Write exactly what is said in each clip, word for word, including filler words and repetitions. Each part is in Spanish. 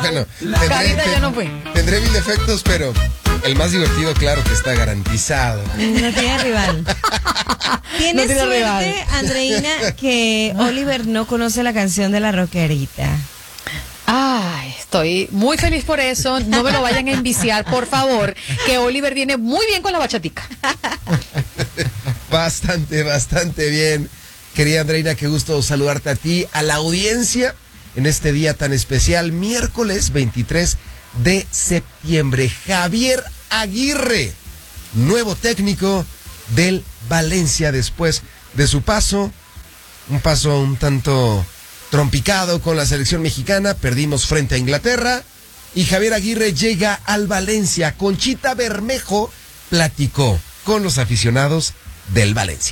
bueno, tendré, Carita, ten, yo no fui. Tendré mil defectos, pero el más divertido, claro que está garantizado. No tiene rival. Tiene No tiene suerte, rival. Andreina, que Oliver no conoce la canción de la rockerita. Ay, estoy muy feliz por eso. No me lo vayan a enviciar, por favor. Que Oliver viene muy bien con la bachatica. Bastante, bastante bien. Querida Andreina, qué gusto saludarte a ti, a la audiencia, en este día tan especial, miércoles veintitrés de septiembre. Javier Aguirre, nuevo técnico del Valencia después de su paso, un paso un tanto trompicado con la selección mexicana, perdimos frente a Inglaterra y Javier Aguirre llega al Valencia. Conchita Bermejo platicó con los aficionados del Valencia.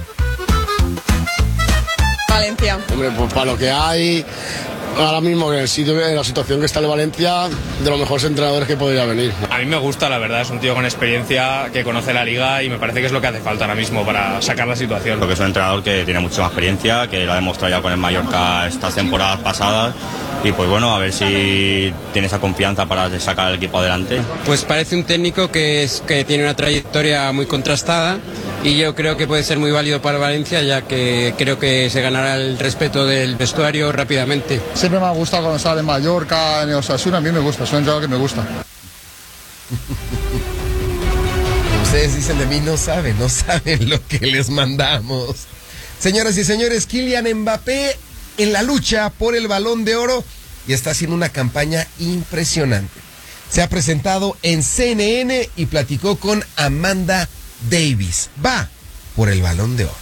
Valencia. Hombre, pues para lo que hay, ahora mismo en el sitio, en la situación que está el Valencia, de los mejores entrenadores que podría venir. A mí me gusta, la verdad, es un tío con experiencia, que conoce la liga y me parece que es lo que hace falta ahora mismo para sacar la situación. Porque es un entrenador que tiene mucha experiencia, que lo ha demostrado ya con el Mallorca estas temporadas pasadas y pues bueno, a ver si tiene esa confianza para sacar al equipo adelante. Pues parece un técnico que, es, que tiene una trayectoria muy contrastada y yo creo que puede ser muy válido para Valencia, ya que creo que se ganará el respeto del vestuario rápidamente. Siempre me ha gustado cuando estaba en Mallorca, en Osasuna, a mí me gusta, es un entrenador que me gusta. Ustedes dicen de mí, no saben, no saben lo que les mandamos. Señoras y señores, Kylian Mbappé en la lucha por el Balón de Oro y está haciendo una campaña impresionante. Se ha presentado en C N N y platicó con Amanda Davis. Va por el Balón de Oro.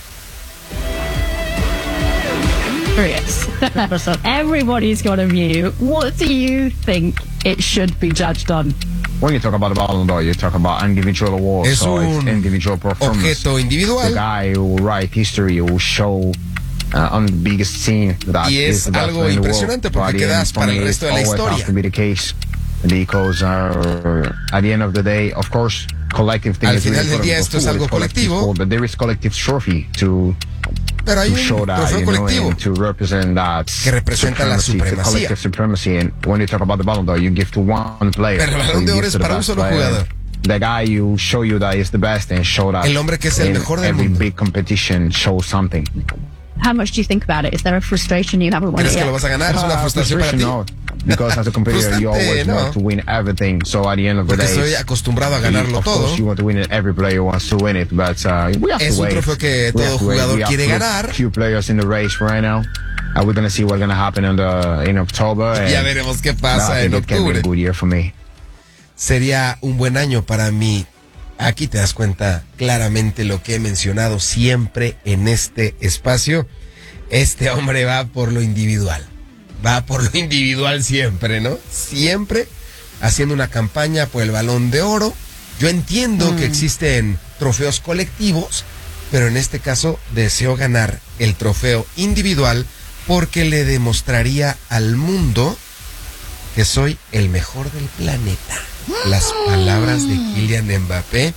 Yes. Everybody's got a view. What do you think it should be judged on? When you talk about the Ballon d'Or, you talk about individual awards, Es so un it's individual performance. objeto individual. The guy who will write history, who will show uh, on the biggest scene that Y is es the best algo player in the impresionante world. porque But at the quedas end, para el for me, resto de la it always historia. has to be the case, because uh, at the end of the day, of course, collective thing Al is final really del día important. esto es Football algo is collective colectivo. sport, but there is collective trophy to Pero hay to un show that, trofeo you know, colectivo and to represent that que representa la supremacy, the supremacía. collective supremacy. And when you talk about the Ballon d'Or, you give to one player. Pero el So Balón you de Oro give es to the para un best solo player. jugador. The guy you show you that is the best and show that El hombre que es el in mejor del every mundo. big competition show something. How much do you think about it? Is there a frustration you haven't won it ¿Crees que lo yet? vas a ganar? ¿Es una Uh, frustración para ti? no, because as a competitor you Frustrante, always no. want to win everything. So at the end of the Porque day, estoy acostumbrado a ganarlo of todo. course you want to win it. Every player wants to win it, but uh, we have Es to un wait. trofeo que We todo have to wait. jugador We have quiere to look ganar. Few players in the race right now. And we're gonna see what's gonna happen in the in October. Ya and veremos qué I pasa think en it can be octubre. a good year for me. Sería un buen año para mí. Aquí te das cuenta claramente lo que he mencionado siempre en este espacio. Este hombre va por lo individual. Va por lo individual siempre, ¿no? Siempre haciendo una campaña por el Balón de Oro. Yo entiendo mm. que existen trofeos colectivos, pero en este caso deseo ganar el trofeo individual porque le demostraría al mundo que soy el mejor del planeta. Las palabras de Kylian Mbappé.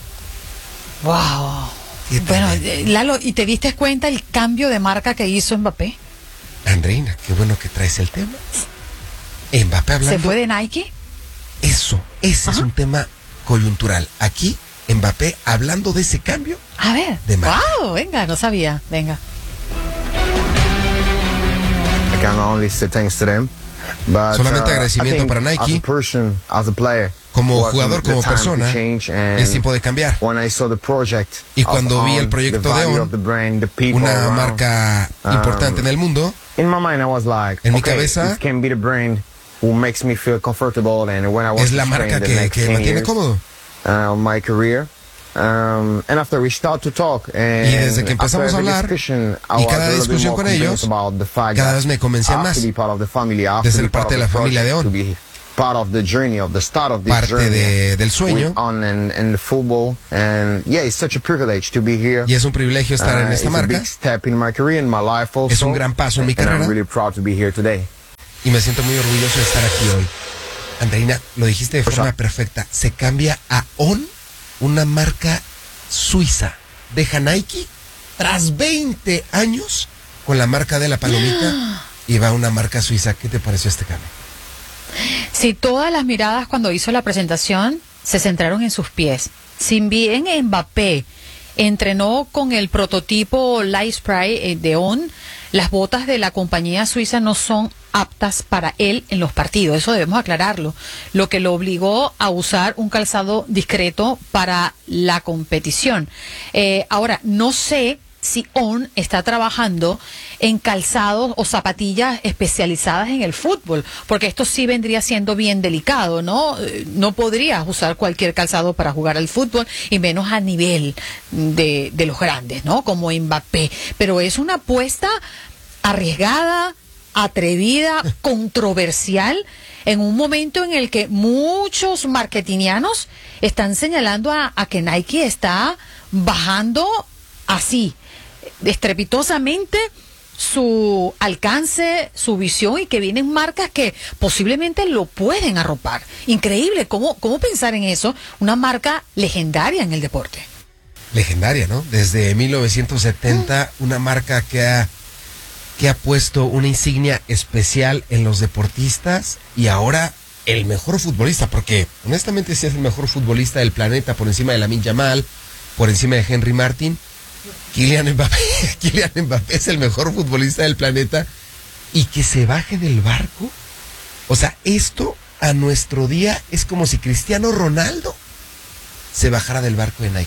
Wow. Bueno, eh, Lalo, ¿y te diste cuenta el cambio de marca que hizo Mbappé? Andreina, qué bueno que traes el tema. Mbappé hablando. ¿Se fue de Nike? Eso, ese Ajá. es un tema coyuntural. Aquí, Mbappé hablando de ese cambio. A ver. De marca. Wow, venga, no sabía. Venga. I can only say thanks to them. But, Solamente uh, agradecimiento para Nike. As a person, as a player, como jugador, como persona, es tiempo de cambiar. Project, y cuando vi el proyecto de On, brand, una around, marca um, importante en el mundo, in my mind I was like, en okay, mi cabeza, it can be the brand who makes me feel comfortable, and when I was es la marca que, que me tiene cómodo. Uh, my career. Um, and after we start to talk, and y desde que empezamos a hablar y cada discusión con ellos, cada vez me convencían más de ser parte de la familia de On, part of the journey, of the start of this parte journey de, del sueño. On and, and the football, and yeah, it's such a privilege to be here. Y es un privilegio estar uh, en esta it's marca. A big step in my career, in my life also. Es un gran paso en mi and carrera. I'm really proud to be here today. Y me siento muy orgulloso de estar aquí hoy. Andreina, lo dijiste de forma perfecta. Se cambia a On, una marca suiza. Deja Nike tras veinte años con la marca de la palomita y va a una marca suiza. ¿Qué te pareció este cambio? Si todas las miradas cuando hizo la presentación se centraron en sus pies, si bien Mbappé entrenó con el prototipo Light Spray de On, las botas de la compañía suiza no son aptas para él en los partidos, eso debemos aclararlo, lo que lo obligó a usar un calzado discreto para la competición. Eh, ahora, no sé si On está trabajando en calzados o zapatillas especializadas en el fútbol, porque esto sí vendría siendo bien delicado, ¿no? No podrías usar cualquier calzado para jugar al fútbol, y menos a nivel de, de los grandes, ¿no? Como Mbappé. Pero es una apuesta arriesgada, atrevida, controversial, en un momento en el que muchos marketingianos están señalando a, a que Nike está bajando así, estrepitosamente, su alcance, su visión, y que vienen marcas que posiblemente lo pueden arropar. Increíble, ¿cómo, cómo pensar en eso? Una marca legendaria en el deporte. Legendaria, ¿no? Desde mil novecientos setenta, mm. una marca que ha, que ha puesto una insignia especial en los deportistas, y ahora el mejor futbolista, porque honestamente sí es el mejor futbolista del planeta, por encima de Lamine Yamal, por encima de Henry Martin. Kylian Mbappé, Kylian Mbappé es el mejor futbolista del planeta, y que se baje del barco. O sea, esto a nuestro día es como si Cristiano Ronaldo se bajara del barco de Nike,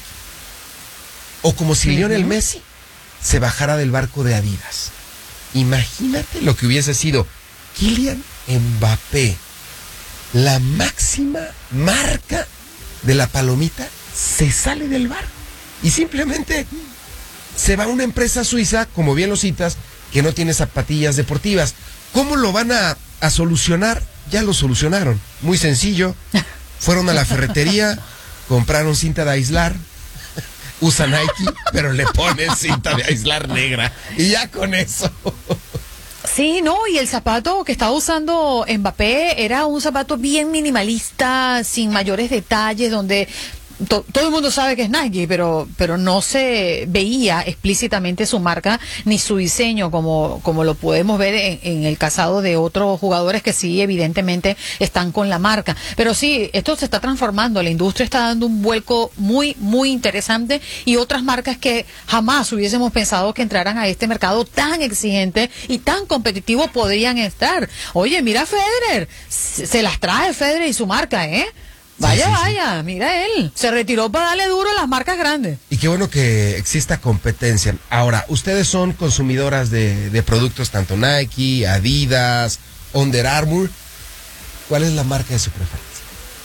o como si uh-huh. Lionel Messi se bajara del barco de Adidas. Imagínate lo que hubiese sido Kylian Mbappé, la máxima marca de la palomita, se sale del barco y simplemente se va a una empresa suiza, como bien lo citas, que no tiene zapatillas deportivas. ¿Cómo lo van a, a solucionar? Ya lo solucionaron. Muy sencillo. Fueron a la ferretería, compraron cinta de aislar, usa Nike, pero le ponen cinta de aislar negra. Y ya con eso. Sí, no, y el zapato que estaba usando Mbappé era un zapato bien minimalista, sin mayores detalles, donde To, todo el mundo sabe que es Nike, pero pero no se veía explícitamente su marca ni su diseño, como como lo podemos ver en, en el calzado de otros jugadores que sí evidentemente están con la marca. Pero sí, esto se está transformando, la industria está dando un vuelco muy muy interesante, y otras marcas que jamás hubiésemos pensado que entraran a este mercado tan exigente y tan competitivo podrían estar. Oye, mira Federer, se, se las trae Federer y su marca, ¿eh? Vaya, sí, sí, vaya, sí. Mira él, se retiró para darle duro a las marcas grandes. Y qué bueno que exista competencia. Ahora, ustedes son consumidoras de, de productos tanto Nike, Adidas, Under Armour. ¿Cuál es la marca de su preferencia?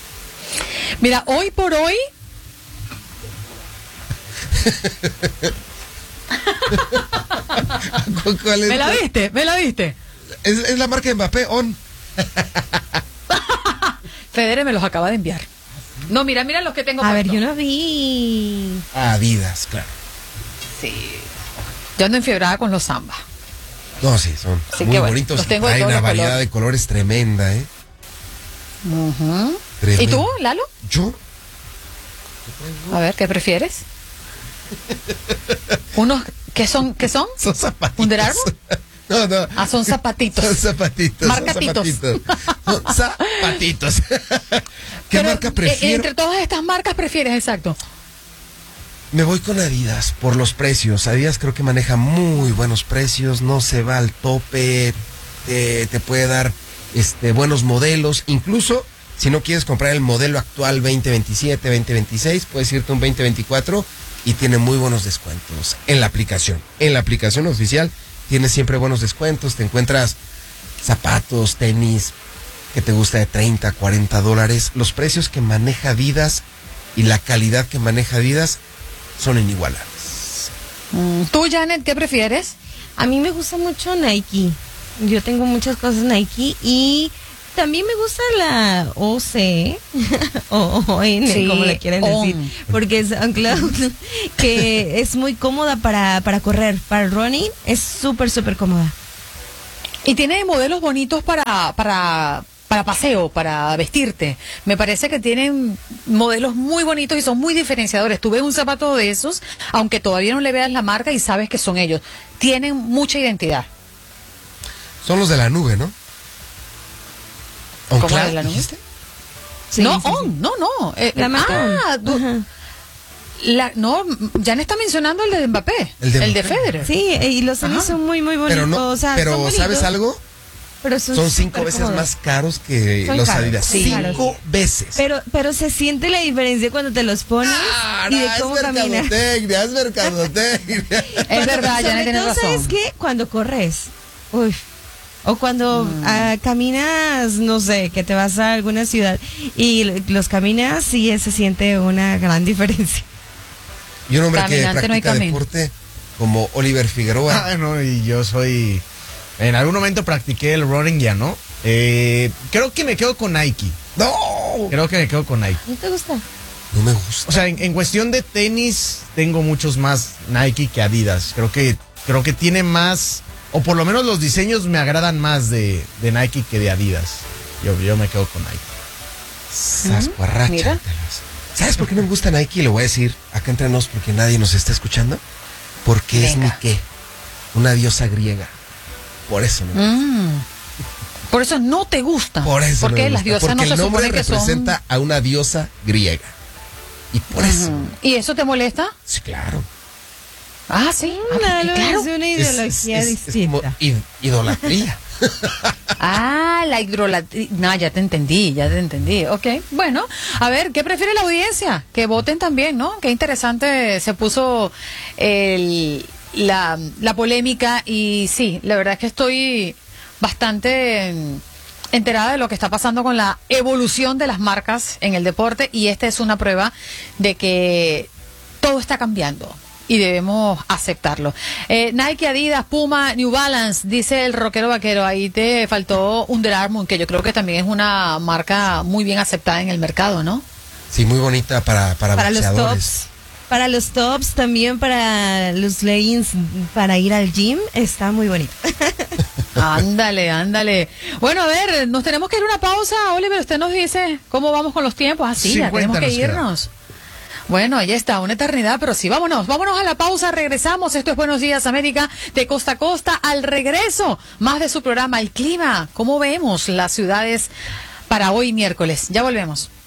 Mira, hoy por hoy... ¿Cuál es? ¿Me la viste? ¿Me la viste? Es, es la marca de Mbappé, On. Federer me los acaba de enviar. No, mira, mira los que tengo. A ver, yo no vi. Adidas, claro. Sí. Yo ando enfiebrada con los Samba. No, sí, son sí, muy bueno, bonitos. Tengo Hay una variedad color. de colores tremenda, ¿eh? Uh-huh. Tremenda. ¿Y tú, Lalo? Yo. A ver, ¿qué prefieres? ¿Unos qué son? ¿Qué son? Son zapatitos. ¿Under Armour? No, no. Ah, son zapatitos. Son zapatitos. Marcatitos. Son zapatitos. Son zapatitos. ¿Qué Pero, marca prefieres? Eh, entre todas estas marcas prefieres, exacto. Me voy con Adidas por los precios. Adidas creo que maneja muy buenos precios, no se va al tope, te, te puede dar este buenos modelos. Incluso si no quieres comprar el modelo actual veinte veintisiete, veinte veintiséis, puedes irte a un veinte veinticuatro y tiene muy buenos descuentos en la aplicación. En la aplicación oficial tienes siempre buenos descuentos, te encuentras zapatos, tenis que te gusta de treinta, cuarenta dólares. Los precios que maneja Adidas y la calidad que maneja Adidas son inigualables. Mm, ¿Tú, Janet, qué prefieres? A mí me gusta mucho Nike. Yo tengo muchas cosas Nike y también me gusta la O C o O N, sí, como le quieren on. decir, porque es OnCloud, que es muy cómoda para, para correr, para el running, es súper, súper cómoda. Y tiene modelos bonitos para, para, para paseo, para vestirte. Me parece que tienen modelos muy bonitos y son muy diferenciadores. Tú ves un zapato de esos, aunque todavía no le veas la marca y sabes que son ellos. Tienen mucha identidad. Son los de la nube, ¿no? ¿On ¿Cómo Cloud, es la nube? dijiste? Sí, no, sí, sí. on, no, no. eh, La marca ah, on. tú- Ajá. la, no, Jan está mencionando el de Mbappé, El el de de, Mbappé. Federer. Sí, y los tenis Ajá. son muy, muy bonitos. Pero no, o sea, pero son bonitos, ¿sabes algo? Pero son, Son cinco súper veces cómodos. más caros que Son los caros, Adidas. sí, cinco caros. veces. Pero, pero se siente la diferencia cuando te los pones y de cómo es caminas. mercadotecnia, es mercadotecnia. Es verdad, Sobre Janet tiene todo, razón. ¿sabes qué? Cuando corres. Uy. O cuando ah, caminas, no sé, que te vas a alguna ciudad y l- los caminas, sí se siente una gran diferencia. Y un hombre que Caminante no hay practica camino. deporte como Oliver Figueroa. Ah, no, y yo soy... En algún momento practiqué el running, ya no. Eh, creo que me quedo con Nike. ¡No! Creo que me quedo con Nike. ¿No te gusta? No me gusta. O sea, en, en cuestión de tenis, tengo muchos más Nike que Adidas. Creo que, creo que tiene más, o por lo menos los diseños me agradan más de, de Nike que de Adidas. Yo, yo me quedo con Nike. Sascuarracha. Mira. ¿Sabes por qué no me gusta Nike? Le voy a decir acá entre nos porque nadie nos está escuchando. Porque es mi Venga. qué. Una diosa griega. Por eso no me gusta. Mm. Por eso no te gusta. Por eso Porque no me las gusta. diosas Porque no el se nombre supone que son. representa a una diosa griega. Y por eso. Ujú. ¿Y eso te molesta? Sí, claro. Ah, sí. Ah, No, porque no, claro. es una Es- ideología es- es- es distinta. como id- idolatría. Ah, la hidrolatría. No, ya te entendí, ya te entendí. Ok, bueno, a ver, ¿qué prefiere la audiencia? Que voten también, ¿no? Qué interesante se puso el, la, la polémica y sí, la verdad es que estoy bastante mm, enterada de lo que está pasando con la evolución de las marcas en el deporte y esta es una prueba de que todo está cambiando. Y debemos aceptarlo. Eh, Nike, Adidas, Puma, New Balance, dice el rockero vaquero. Ahí te faltó Under Armour, que yo creo que también es una marca muy bien aceptada en el mercado, ¿no? Sí, muy bonita para, para, Para los boxeadores. tops. Para los tops, también para los leggings, para ir al gym, está muy bonito. Ándale, ándale. Bueno, a ver, nos tenemos que ir a una pausa. Oliver, usted nos dice cómo vamos con los tiempos. Así, ya tenemos cincuenta que nos queda. irnos. Bueno, ya está, una eternidad, pero sí, vámonos, vámonos a la pausa, regresamos. Esto es Buenos Días América, de costa a costa. Al regreso, más de su programa, El Clima. ¿Cómo vemos las ciudades para hoy miércoles? Ya volvemos.